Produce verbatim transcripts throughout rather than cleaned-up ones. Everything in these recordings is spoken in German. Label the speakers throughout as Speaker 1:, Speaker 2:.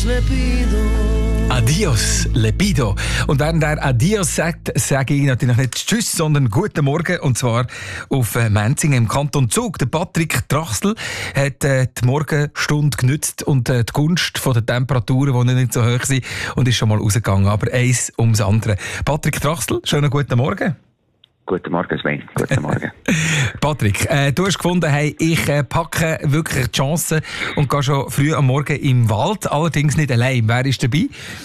Speaker 1: le pido.
Speaker 2: Adios, Lepido. Und während er Adios sagt, sage ich natürlich nicht Tschüss, sondern Guten Morgen. Und zwar auf Menzingen im Kanton Zug. Der Patrick Trachsel hat äh, die Morgenstunde genützt und äh, die Gunst von den Temperaturen, die nicht so hoch sind, und ist schon mal rausgegangen. Aber eins ums andere. Patrick Trachsel, schönen guten Morgen.
Speaker 3: Guten Morgen, Sven. Guten Morgen.
Speaker 2: Patrick, äh, du hast gefunden, hey, ich äh, packe wirklich die Chance und gehe schon früh am Morgen im Wald, allerdings nicht allein. Wer ist dabei?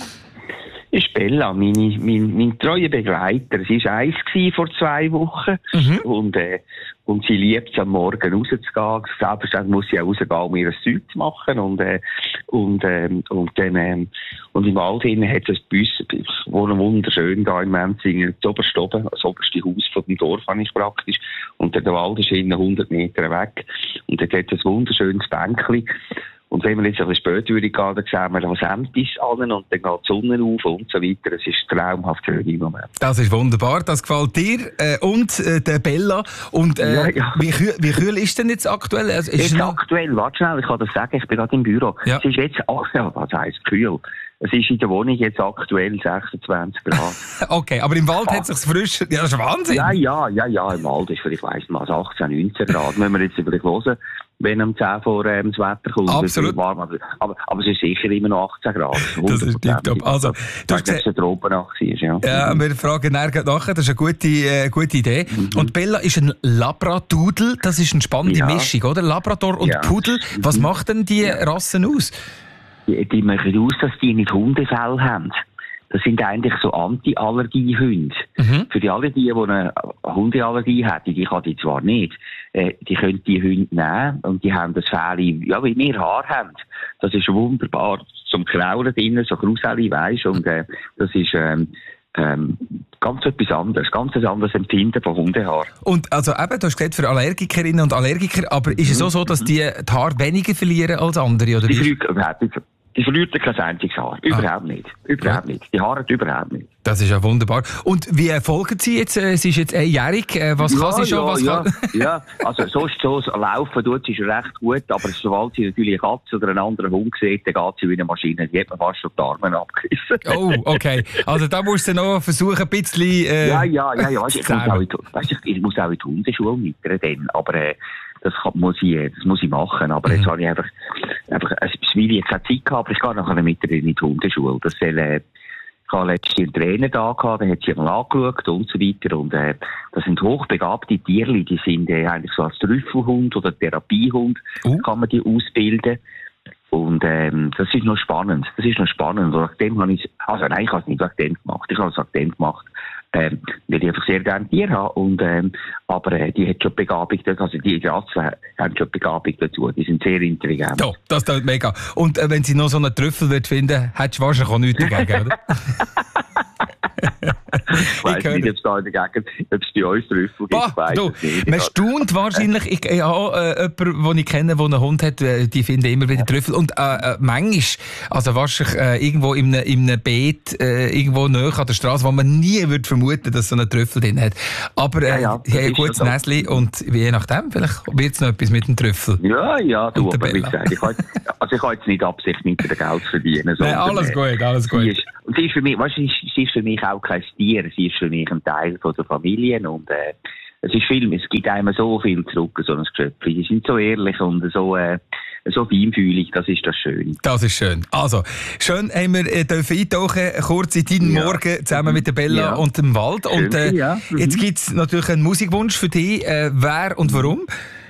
Speaker 3: Ist Bella, meine, mein, mein treuer Begleiter. Sie war eins vor zwei Wochen. Mhm. Und, äh, und sie liebt es, am Morgen rauszugehen. Selbstverständlich muss sie auch rausgehen, um ihr Zeug zu machen. Und, äh, und, ähm, und, dann, ähm, und im Wald hinten hat es bei uns, wohnen wunderschön da in Menzingen, das oberste oben, das oberste Haus von dem Dorf habe ich praktisch. Und der Wald ist hinten hundert Meter weg. Und dort hat es ein wunderschönes Bänkchen. Und wenn wir jetzt ein bisschen später würde gehen, dann sehen wir das Ämtis an und dann geht die Sonne auf und so weiter. Es ist traumhaft schön im Moment.
Speaker 2: Das ist wunderbar, das gefällt dir äh, und äh, der Bella. Und äh, ja, ja. Wie, kühl, wie kühl ist denn jetzt aktuell? Also, ist
Speaker 3: jetzt
Speaker 2: noch...
Speaker 3: aktuell, warte schnell, ich kann das sagen, ich bin gerade im Büro. Ja. Es ist jetzt, ach ja, was heisst kühl? Es ist in der Wohnung jetzt aktuell sechsundzwanzig Grad.
Speaker 2: Okay, aber im Wald ah. hat es sich frisch... Ja, das ist Wahnsinn.
Speaker 3: Ja, ja, ja, ja, im Wald ist vielleicht, weiss mal, achtzehn, neunzehn Grad. Müssen wir jetzt vielleicht hören, wenn um zehn vor ähm, das Wetter kommt.
Speaker 2: Absolut.
Speaker 3: Warm, aber, aber, aber es ist sicher immer noch achtzehn Grad.
Speaker 2: Das ist tipptopp. Also,
Speaker 3: du hast gesagt, Tropennacht war, ja.
Speaker 2: Ja, wir fragen nachher nachher, das ist eine gute, äh, gute Idee. Mhm. Und Bella ist ein Labradudel, das ist eine spannende ja. Mischung, oder? Labrador und ja. Pudel. Was mhm. macht denn die ja. Rassen aus?
Speaker 3: Die, die machen aus, dass die nicht Hundefell haben. Das sind eigentlich so Anti-Allergie-Hunde. Mhm. Für die alle die, die eine Hundeallergie hätten, die kann die zwar nicht, äh, die können die Hunde nehmen und die haben das Fell, ja, wie wir Haar haben. Das ist wunderbar zum Kraulen drinnen, so Gruseli, weisst, und äh, das ist ähm, ähm, ganz etwas anderes, ganz ein anderes Empfinden von Hundehaar.
Speaker 2: Und also eben, du hast gesagt, für Allergikerinnen und Allergiker, aber ist es auch so, dass die die Haare weniger verlieren als andere, oder wie?
Speaker 3: Die verliert kein einziges Haar. Überhaupt ah. nicht. Überhaupt ja. nicht. Die Haare überhaupt nicht.
Speaker 2: Das ist ja wunderbar. Und wie folgen Sie jetzt? Sie ist jetzt einjährig. Was
Speaker 3: ja,
Speaker 2: kann sie schon?
Speaker 3: Ja,
Speaker 2: was
Speaker 3: ja,
Speaker 2: kann...
Speaker 3: ja. Also sonst so laufen tut sie recht gut, aber sobald sie natürlich eine Katze oder einen anderen Hund sieht, dann geht sie wie eine Maschine. Die hat man fast schon die Arme abgerissen.
Speaker 2: Oh, okay. Also da musst du noch versuchen, ein bisschen... Äh,
Speaker 3: ja, ja, ja. ja. Weißt, ich, muss auch in, weißt, ich muss auch in die Hundeschule mitnehmen, aber... Äh, Das kann, muss ich, das muss ich machen, aber mhm. jetzt habe ich einfach, einfach, also, weil ich jetzt keine Zeit gehabt, aber ich gehe nachher mit in die Hundeschule. Das soll, äh, ich habe letztens einen Trainer da gehabt, der hat sich mal angeschaut und so weiter, und, äh, das sind hochbegabte Tierli, die sind, äh, eigentlich so als Trüffelhund oder Therapiehund, uh. kann man die ausbilden. Und, ähm, das ist noch spannend. Das ist noch spannend. Und nachdem habe ich, also nein, ich habe es nicht wegen dem gemacht. Ich habe es wegen dem gemacht. Ähm, weil ich einfach sehr gerne Tiere habe. Und, ähm, aber, äh, die hat schon Begabung, also die Rassen haben schon Begabung dazu. Die sind sehr intelligent.
Speaker 2: Ja, das tut mega. Und, äh, wenn sie noch so einen Trüffel wird finden, hättest du wahrscheinlich auch nichts dagegen, oder?
Speaker 3: Ich weiss nicht, ob es da in der Gegend, ob es bei uns Trüffel gibt.
Speaker 2: Bah, du, man staunt wahrscheinlich. Ich, ich habe äh, jemanden, den ich kenne, der einen Hund hat, die finden immer wieder Trüffel. Und äh, äh, manchmal, also wahrscheinlich äh, irgendwo in einem, in einem Beet, äh, irgendwo nahe an der Straße, wo man nie würde vermuten, dass so einen Trüffel drin hat. Aber äh, ja, ja, sie haben ein gutes so. Näsli und je nachdem, vielleicht wird es noch etwas mit dem Trüffel.
Speaker 3: Ja, ja, du, aber wie gesagt, ich habe, also ich habe jetzt nicht Absicht, mit dem Geld zu verdienen.
Speaker 2: Nein, alles gut, alles gut.
Speaker 3: Sie ist, und sie ist für mich, weißt du, sie ist für mich auch kein Tier, sie ist für mich ein Teil von der Familie, und äh, es ist viel, es gibt einem so viel zurück, so ein Geschöpf. Die sind so ehrlich und so, äh, so feinfühlig, das ist das Schöne.
Speaker 2: Das ist schön. Also, schön haben wir äh, dürfen eintauchen, kurz in deinen ja. Morgen, zusammen mit der Bella ja. und dem Wald. Schön, und äh, ja. mhm. jetzt gibt es natürlich einen Musikwunsch für dich. Äh, wer und warum?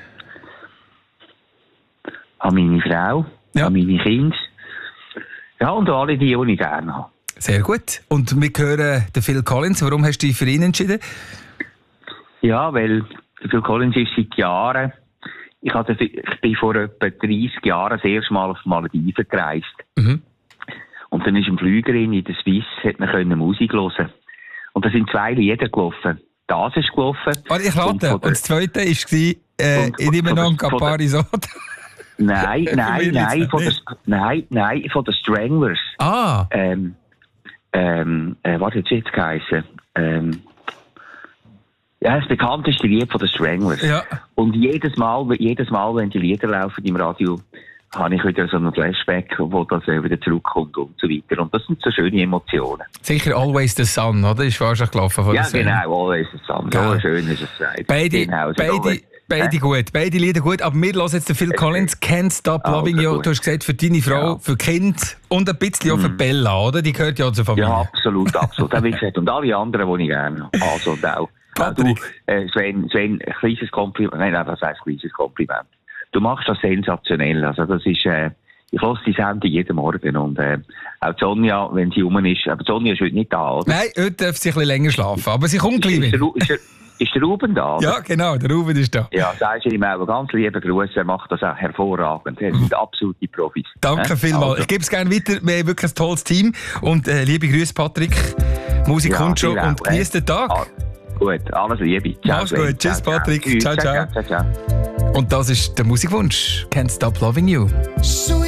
Speaker 3: An meine Frau, ja. an meine Kinder. Ja, und alle die, die ich gerne habe.
Speaker 2: Sehr gut. Und wir hören den Phil Collins. Warum hast du dich für ihn entschieden?
Speaker 3: Ja, weil der Phil Collins ist seit Jahren... Ich, hatte, ich bin vor etwa dreißig Jahren das erste Mal auf Malediven gereist. Mhm. Und dann ist ein Flügerin in der Swiss, hat man können Musik hören. Und da sind zwei Lieder gelaufen. Das ist gelaufen.
Speaker 2: Oh, ich lade. Und, und das zweite war äh, «Ich nehme noch ein Campari Soda».
Speaker 3: Nein, nein, nein, von der, nein, nein, von den Stranglers.
Speaker 2: Ah.
Speaker 3: Ähm, ähm, äh, was hat es jetzt geheißen? Ähm, ja, das bekannteste Lied von den Stranglers.
Speaker 2: Ja.
Speaker 3: Und jedes Mal, jedes Mal, wenn die Lieder laufen im Radio, habe ich wieder so einen Flashback, wo das äh, wieder zurückkommt und so weiter. Und das sind so schöne Emotionen.
Speaker 2: Sicher Always the Sun, oder? Ist wahrscheinlich gelaufen von
Speaker 3: Ja,
Speaker 2: der Song.
Speaker 3: genau, Always the Sun. So schön ist es gesagt.
Speaker 2: Beide,
Speaker 3: genau, so
Speaker 2: beide,
Speaker 3: always.
Speaker 2: beide gut, beide Lieder gut. Aber wir hören jetzt den Phil Collins, Can't Stop Loving
Speaker 3: Also
Speaker 2: You.
Speaker 3: gut.
Speaker 2: Du hast gesagt, für deine Frau,
Speaker 3: Ja.
Speaker 2: für Kind und ein bisschen auch für Bella, oder? Die gehört ja zur Familie.
Speaker 3: Ja, absolut, absolut. Wie gesagt, und alle anderen, die ich gerne habe. Also, und auch.
Speaker 2: Patrick.
Speaker 3: Du, äh, Sven, Sven, ein kleines Kompliment. Nein, nein, das heißt kleines Kompliment. Du machst das sensationell. Also, das ist, äh, ich höre die Sendung jeden Morgen und, äh, auch Sonja, wenn sie rum ist, aber Sonja ist heute nicht da, oder?
Speaker 2: Nein, heute darf sie ein bisschen länger schlafen, aber sie kommt gleich
Speaker 3: Ist, der,
Speaker 2: wieder.
Speaker 3: Ru- ist, der, ist der Ruben da? Oder?
Speaker 2: Ja, genau, der Ruben ist da.
Speaker 3: Ja, sagst du ihm auch ganz lieben Gruß, er macht das auch hervorragend. Er sind absolute Profis.
Speaker 2: Danke
Speaker 3: Äh?
Speaker 2: vielmals.
Speaker 3: Also.
Speaker 2: Ich gebe es gerne weiter. Wir haben wirklich ein tolles Team. Und äh, liebe Grüße, Patrick. Musik
Speaker 3: Ja,
Speaker 2: kommt schon
Speaker 3: dir auch,
Speaker 2: und genieß den Tag.
Speaker 3: Ah, gut, alles Liebe. Ciao,
Speaker 2: Mach's
Speaker 3: Sven.
Speaker 2: gut. Tschüss,
Speaker 3: Ciao, ciao.
Speaker 2: Patrick.
Speaker 3: Tschüss.
Speaker 2: Ciao, ciao.
Speaker 3: ciao, ciao, ciao.
Speaker 2: Und das ist der Musikwunsch. Can't Stop Loving You.